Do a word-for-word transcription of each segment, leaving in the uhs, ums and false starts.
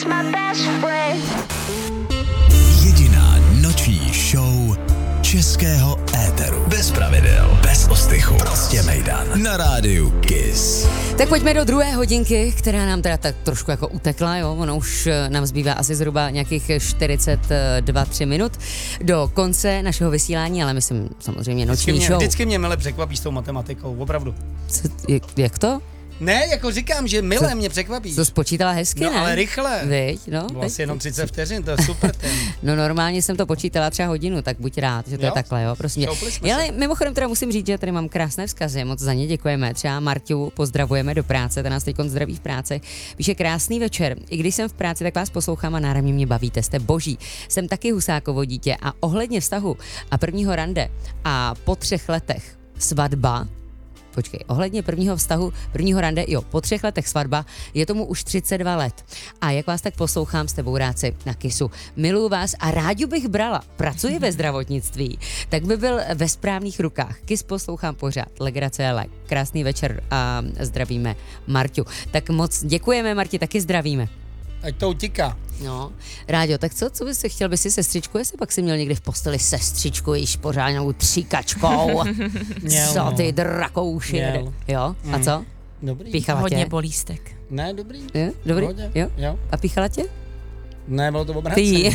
Jediná noční show českého éteru. Bez pravidel, bez ostychu. Prostě mejdan. Na rádiu Kiss. Tak pojďme do druhé hodinky, která nám teda tak trošku jako utekla, jo. Ono už nám zbývá asi zhruba nějakých čtyřicet dva tři minut do konce našeho vysílání, ale myslím samozřejmě noční vždycky mě, show. Vždycky mě mile překvapí s tou matematikou, opravdu. Co, jak, jak to? Ne, jako říkám, že mile Co? mě překvapí. To spočítala hezky, no, ne? ale rychle. Viď, no. Bylo asi jenom třicet vteřin, to je super. Ten. No normálně jsem to počítala třeba hodinu, tak buď rád, že to jo? je takhle, jo, prosím. Já, ale mimochodem teda musím říct, že tady mám krásné vzkazy, moc za ně děkujeme. Třeba Marťu pozdravujeme do práce, ta nás teď zdraví v práci. Píše krásný večer. I když jsem v práci, tak vás poslouchám a náramně mě bavíte, jste boží. Jsem taky Husákovo dítě a ohledně vztahu a prvního rande a po třech letech svatba. Počkej, ohledně prvního vztahu, prvního rande, jo, po třech letech svatba, je tomu už třicet dva let. A jak vás tak poslouchám, jste bouráci na Kissu. Miluju vás a rádi bych brala. Pracuji ve zdravotnictví, tak by byl ve správných rukách. Kiss poslouchám pořád. Legrace je like. Krásný večer a zdravíme Marťu. Tak moc děkujeme, Marti, taky zdravíme. Ať to utíká. No, Ráďo, tak co, co bys si chtěl, bys si sestřičku, jestli pak si měl někdy v posteli sestřičku, již pořádnou tříkačkou, co ty drakouši, Měl. jo, a Mm. co? Dobrý. Píchala Hodně tě? bolístek. Ne, dobrý. Je? Dobrý? Pohodě. Jo? Jo. A píchala tě? Ne, bylo to obráceně. Ty.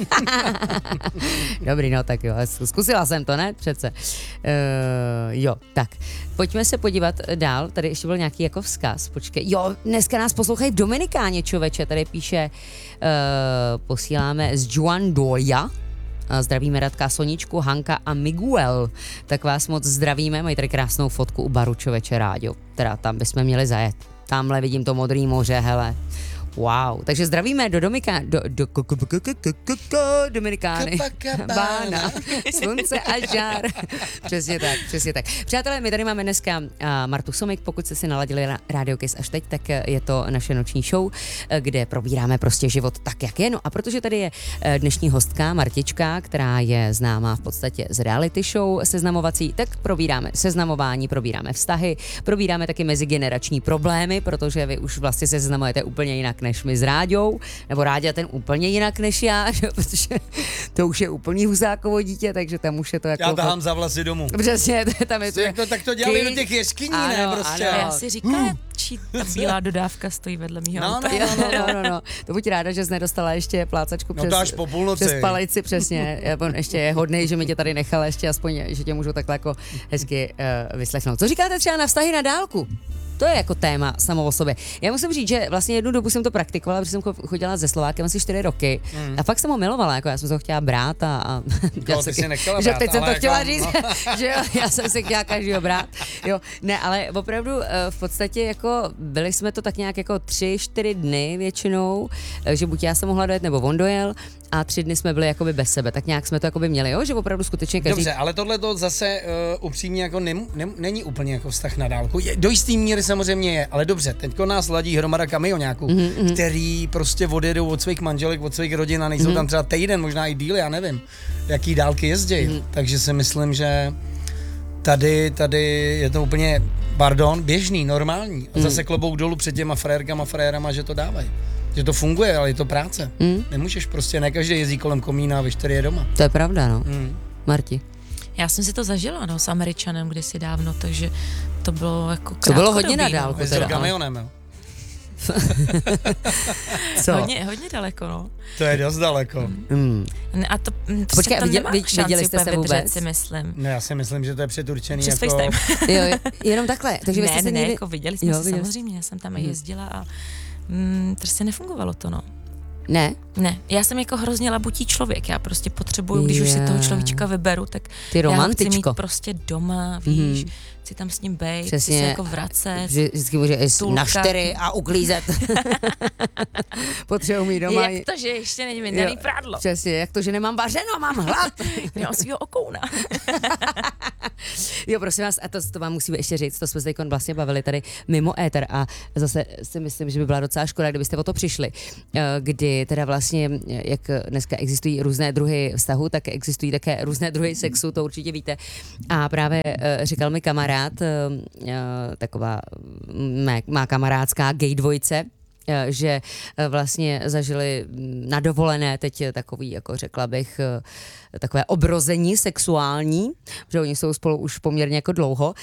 Dobrý, no tak jo, zkusila jsem to, ne? Přece. Uh, jo, tak. Pojďme se podívat dál, tady ještě byl nějaký jako vzkaz, počkej. Jo, dneska nás poslouchají v Dominikáně, člověče, tady píše, uh, posíláme z Juan Doya. Zdravíme Radka, Soničku, Hanka a Miguel. Tak vás moc zdravíme, mají tady krásnou fotku u baru, člověče, Ráďo. Teda tam bychom měli zajet. Tamhle vidím to modrý moře, hele. Wow, takže zdravíme do Domika, do, do, do, do, do, do, do Dominikány. Bána, slunce a žár. Přesně tak, přesně tak. Přátelé, my tady máme dneska uh, Martu Somik, pokud jste si naladili na Radio Kiss až teď, tak je to naše noční show, kde probíráme prostě život tak, jak je. No a protože tady je uh, dnešní hostka Martička, která je známá v podstatě z reality show seznamovací, tak probíráme seznamování, probíráme vztahy, probíráme taky mezigenerační problémy, protože vy už vlastně se seznamujete úplně jinak než my s Ráďou, nebo Ráďa ten úplně jinak než já, že? Protože to už je úplný Husákovo dítě, takže tam už je to jako... Já tahám za vlasy domů. Přesně, tam je to... Jak to, tak to dělali do těch jeskyní, ne? Prostě. Ano. Já si říkám, či ta bílá dodávka stojí vedle mýho no, auta. no, no, no, no, no, no. To buď ráda, že jsi nedostala ještě plácačku no, přes, to až po půlnoci. přes palici, přesně. On ještě je hodnej, že mi tě tady nechal ještě aspoň, že tě můžu takhle jako hezky uh, vyslechnout. Co říkáte třeba na vztahy na dálku? To je jako téma samo o sobě. Já musím říct, že vlastně jednu dobu jsem to praktikovala, protože jsem chodila se Slovákem asi čtyři roky mm. a fakt jsem ho milovala, jako já jsem se ho chtěla brát a... a no, ty si nechtěla že brát, teď jsem to chtěla jako, říct, no. že jo, já jsem se chtěla každýho brát. Jo, ne, ale opravdu v podstatě jako byli jsme to tak nějak jako tři, čtyři dny většinou, že buď já jsem mohla dojet, nebo on dojel a tři dny jsme byli jakoby bez sebe, tak nějak jsme to jakoby měli, jo, že opravdu skutečně každý... Dobře, ale tohle to zase uh, upřímně jako nem, nem, není úplně jako vztah na dálku. Je, do jistý míry samozřejmě je, ale dobře, teďko nás ladí hromada kamionáků, mm-hmm. který prostě odjedou od svých manželek, od svých rodin a nejsou mm-hmm. tam třeba týden, možná i díl, já nevím, jaký dálky jezdí. Mm-hmm. Takže si myslím, že tady, tady je to úplně, pardon, běžný, normální. A zase mm. klobouk dolů před těma frérkama, frérama, že to dávají. Že to funguje, ale je to práce. Mm. Nemůžeš prostě, ne každý jezdí kolem komína a ve čtyři je doma. To je pravda, no. Mm. Marti. Já jsem si to zažila, no, s Američanem kdysi dávno, takže to bylo jako To bylo hodně na dálku teda. teda. Kamionem, jo. Co? Hodně, hodně daleko, no. To je dost daleko. Mm. A to, to, Počkej, to viděl, nemá viděli šanci jste úplně se vůbec? vydržet, si myslím. No já si myslím, že to je předurčený Přes jako... FaceTime. Jo, jenom takhle. Takže vy ne, jste se ne, někdy... jako viděli jsme jo, se viděli. samozřejmě, já jsem tam hmm. jezdila a mm, prostě nefungovalo to, no. Ne? Ne, já jsem jako hrozně labutí člověk, já prostě potřebuju, když yeah. už si toho človíčka vyberu, tak Ty já ho chci mít romantičko. prostě doma, víš, mm-hmm. chci tam s ním bejt, Přesně. chci se jako vracet. Že vždycky může jít Tulka. na čtyři a uklízet. Potřebuji mít doma. Jak to, že ještě není vydaný prádlo? Přesně, jak to, že nemám vařeno, mám hlad. Měl svýho okouna. Jo, prosím vás, a to, to vám musíme ještě říct, to jsme se teď vlastně bavili tady mimo éter a zase si myslím, že by byla docela škoda, kdybyste o to přišli, kdy teda vlastně, jak dneska existují různé druhy vztahu, tak existují také různé druhy sexu, to určitě víte. A právě říkal mi kamarád, taková mé, má kamarádská gay dvojce, že vlastně zažili na dovolené teď takový, jako řekla bych, takové obrození sexuální, že oni jsou spolu už poměrně jako dlouho,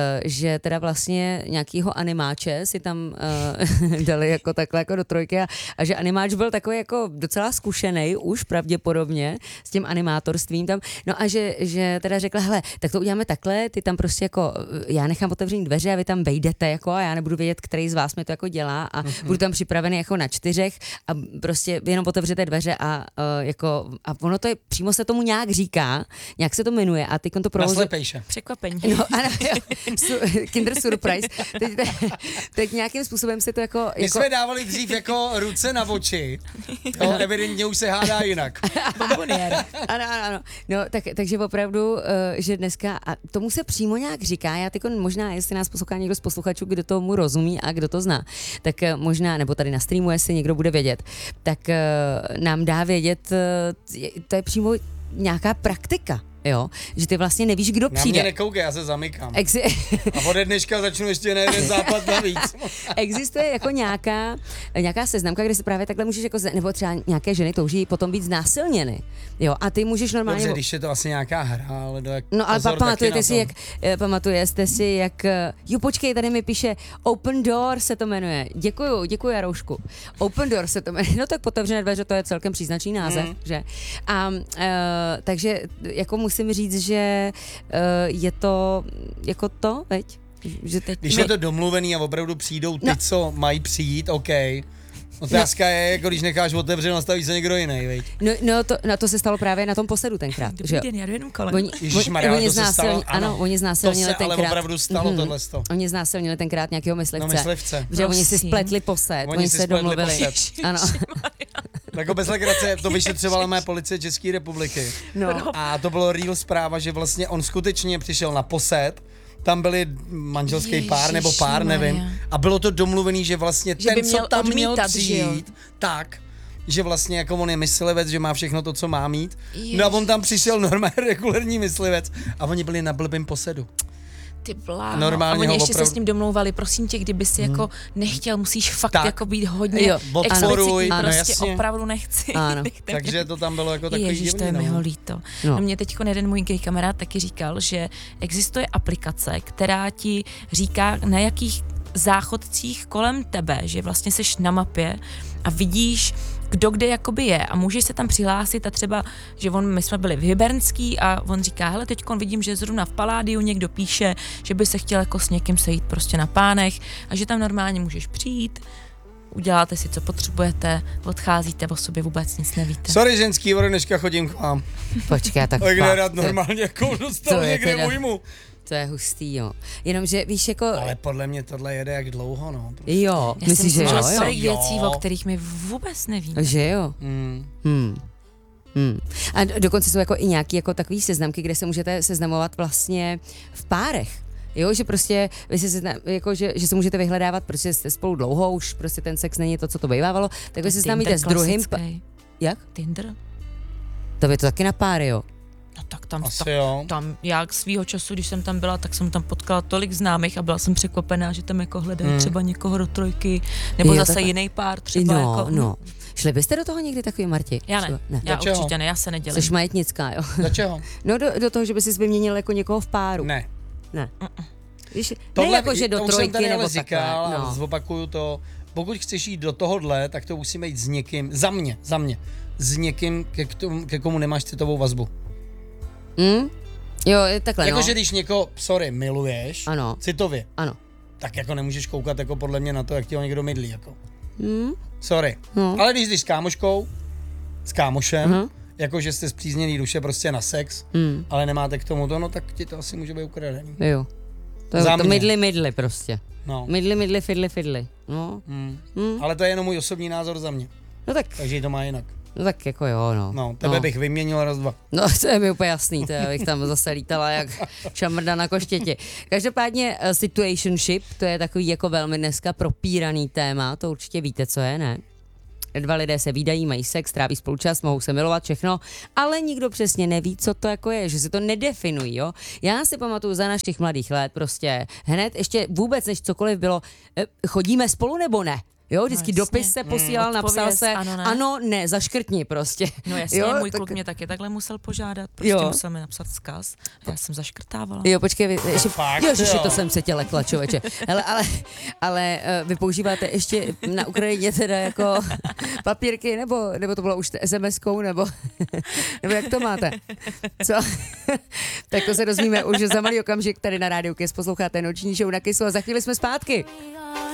že teda vlastně nějakýho animáče si tam dali jako takhle jako do trojky a, a že animáč byl takový jako docela zkušený už pravděpodobně s tím animátorstvím tam, no a že, že teda řekla, hele, tak to uděláme takhle, ty tam prostě jako, já nechám otevřený dveře a vy tam vejdete jako a já nebudu vědět, který z vás mi to jako dělá a mm-hmm. budu tam připravený jako na čtyřech a prostě jenom otevřete dveře a uh, jako, a ono to je, přímo se tomu nějak říká, nějak se to jmenuje a teď on to provozuje. Naslepejše. Překvapení. No, ano, Su, Kinder Surprise. Teď, teď, teď nějakým způsobem se to jako... My jako... jsme dávali dřív jako ruce na oči, jo, evidentně už se hádá jinak. Bomboniér. Ano, ano, ano. No, tak, takže opravdu, uh, že dneska, a tomu se přímo nějak říká, já teď možná, jestli nás poslouchá někdo z posluchačů, kdo tomu rozumí a kdo to zná, tak uh, možná, nebo tady na streamu, jestli někdo bude vědět, tak uh, nám dá vědět, uh, to je přímo nějaká praktika. Jo, že ty vlastně nevíš, kdo přijde. Na mě nekoukej, já se zamykám. Exi- A ode dneška začnu ještě na jeden západ navíc. Existuje jako nějaká, nějaká seznamka, kde se právě takhle můžeš jako, nebo třeba nějaké ženy touží potom být znásilněny. Jo, a ty můžeš normálně... Dobře, když je to asi nějaká hra, ale do jak... No ale pozor, pamatujete si, jak, pamatujete si, jak... Jo, počkej, tady mi píše Open Door se to jmenuje. Děkuju, děkuju Jaroušku. Open Door se to jmenuje. No tak otevřené dveře, to je celkem příznačný název, mm. že? A uh, takže jako musím říct, že uh, je to jako to, veď? Že teď když my... je to domluvený a opravdu přijdou ty, no. co mají přijít, OK. Otázka no. je, jako když necháš otevřenou, nastaví se někdo jiný, veď? No, no to, no to se stalo právě na tom posedu tenkrát. Dobrý den, já jdu jenom kolem. Oni, Ježišmarja, oni to se stalo, ano. Ano, oni znásilnili tenkrát. To se tenkrát, ale opravdu stalo, mm, tohleto. Oni znásilnili tenkrát nějakého myslivce. No myslivce. Že oni si spletli posed, oni, oni se domluvili. Ano. Jako bez legrace, to vyšetřovala mé policie České republiky. No. A to bylo real zpráva, že vlastně on skutečně přišel na posed, tam byli manželský Ježiš pár nebo pár, nevím. Maria. A bylo to domluvený, že vlastně že ten, co tam měl přijít, tak, že vlastně jako on je myslivec, že má všechno to, co má mít. Ježiš. No a on tam přišel normálně regulární myslivec a oni byli na blbým posedu. Ty bláho. Normálně a oni ještě opravdu... se s ním domlouvali, prosím tě, kdyby si hmm. jako nechtěl, musíš fakt tak. jako být hodně jo. explicitní, ano, prostě jasně. opravdu nechci. Ano. Takže to tam bylo jako takový divný. Ježiš, to je mi ho líto. No. No mě teďko jeden můj gay kamarád taky říkal, že existuje aplikace, která ti říká, na jakých záchodcích kolem tebe, že vlastně seš na mapě a vidíš, kdo kde jakoby je a můžeš se tam přihlásit a třeba, že on, my jsme byli v Hybernský a on říká, hele, teďkon vidím, že zrovna v Paládiu někdo píše, že by se chtěl jako s někým sejít prostě na Pánech a že tam normálně můžeš přijít, uděláte si, co potřebujete, odcházíte, o sobě vůbec nic nevíte. Sorry, ženský, ode dneška chodím k vám. Počkej, tak Ale kde rád normálně jako dostal někde teda... ujmu. To je hustý, jo. Jenomže víš jako... Ale podle mě tohle jede jak dlouho, no. Prostě. Jo, já myslíš, že jo? Já jsem jo? věcí, o kterých my vůbec nevíme. Že jo? Mm. Hmm. Hmm. A do, dokonce jsou jako i nějaký jako takový seznamky, kde se můžete seznamovat vlastně v párech. Jo, že prostě vy si seznam, jako, že, že se můžete vyhledávat, protože jste spolu dlouho, už prostě ten sex není to, co to bývávalo, tak vy se seznámíte s druhým... Pa- Jak? Tinder? To je to taky na páry, jo? No tak tam, Asi tak, jo. tam já k svýho času, když jsem tam byla, tak jsem tam potkala tolik známých a byla jsem překvapená, že tam jako hledají hmm. třeba někoho do trojky, nebo jo, zase tak... jiný pár třeba. No, jako, no. Šli byste do toho někdy takový, Marti? Já ne, ne. já určitě ne, já se nedělím. Jsi majetnická, jo? Do čeho? No do, do toho, že by si vyměnil jako někoho v páru. Ne. Ne. Víš, Tohle, ne jako, že do to trojky jsem tady nebo říkal, takhle. No. Zopakuju to. Pokud chceš jít do tohohle, tak to musíme jít s někým, za mě, za mě, s někým, ke, tomu, ke komu nemáš citovou vazbu. Hmm? Jo, takhle, jako, no. že když někoho, sorry, miluješ, ano. citově, ano. tak jako nemůžeš koukat jako podle mě na to, jak ti ho někdo mydlí, jako. Hmm? Sorry. No. Ale když jsi s kámoškou, s kámošem, Uh-huh. jako že jste zpřízněný duše prostě na sex, Hmm. ale nemáte k tomu to, no tak ti to asi může být ukradený. Jo. To je Za to mě. mydli, mydli prostě. No. Mydli, mydli, fidli, fidli. No. Hmm. Hmm. Ale to je jenom můj osobní názor za mě. No tak, Takže to má jinak. no tak jako jo, no. No, tebe no. bych vyměnil raz, dva. No, to je mi úplně jasný, to je, abych tam zase lítala jak šamrda na koštěti. Každopádně uh, situationship, to je takový jako velmi dneska propíraný téma, to určitě víte, co je, ne? Dva lidé se vídají, mají sex, tráví spolu čas, mohou se milovat, všechno, ale nikdo přesně neví, co to jako je, že se to nedefinují, jo. Já si pamatuju za našich mladých let prostě hned, ještě vůbec než cokoliv bylo, chodíme spolu nebo ne? Jo, vždycky No, dopis se posílal, Hmm. napsal Odpověz, se, ano, ne. ano, ne, zaškrtni prostě. No jasně, jo, můj tak- kluk mě taky takhle musel požádat, prostě Jo. musel mi napsat vzkaz. Já jsem zaškrtávala. Jo, počkej, vy, ještě, Fakt, Ježiši, jo. to jsem se tě lekla, člověče. Hele, ale, ale eh, vy používáte ještě na Ukrajině teda jako papírky, nebo, nebo to bylo už es em eskou, nebo, nebo jak to máte? Co? Tak to se dozvíme už za malý okamžik tady na Rádiu Kiss. Posloucháte noční show na Kissu a za chvíli jsme zpátky.